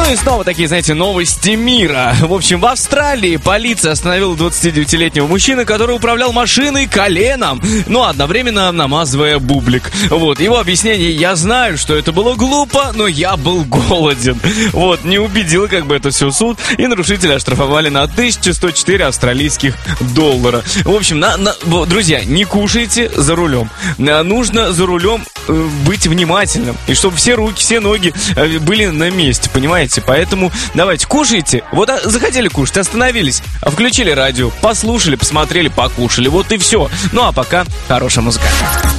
Ну и снова такие, знаете, новости мира. В общем, в Австралии полиция остановила 29-летнего мужчину, который управлял машиной коленом, но одновременно намазывая бублик. Вот, его объяснение: я знаю, что это было глупо, но я был голоден. Вот, не убедил как бы это все суд, и нарушителя оштрафовали на 1104 австралийских доллара. В общем, друзья, не кушайте за рулем. Нужно за рулем быть внимательным, и чтобы все руки, все ноги были на месте, понимаете? Поэтому давайте, кушайте. Вот захотели кушать, остановились, включили радио, послушали, посмотрели, покушали. Вот и все. Ну а пока хорошая музыка.